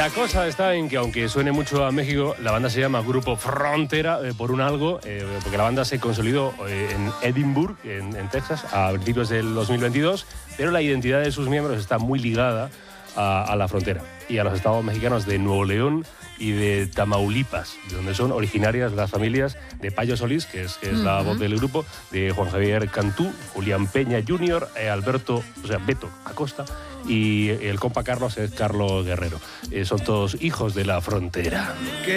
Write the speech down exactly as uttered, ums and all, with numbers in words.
La cosa está en que, aunque suene mucho a México, la banda se llama Grupo Frontera eh, por un algo, eh, porque la banda se consolidó eh, en Edinburgh, en, en Texas, a principios del dos mil veintidós, pero la identidad de sus miembros está muy ligada a, a la frontera y a los estados mexicanos de Nuevo León y de Tamaulipas, de donde son originarias las familias de Payo Solís, que es, que es uh-huh. la voz del grupo, de Juan Javier Cantú, Julián Peña junior, eh, Alberto, o sea, Beto Acosta, y el compa Carlos es Carlos Guerrero. Eh, son todos hijos de la frontera.